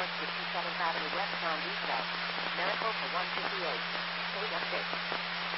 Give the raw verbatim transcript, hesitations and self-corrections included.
North sixty-seventh Avenue West, Palm Beach South. Maricopa one fifty-eight. Page update.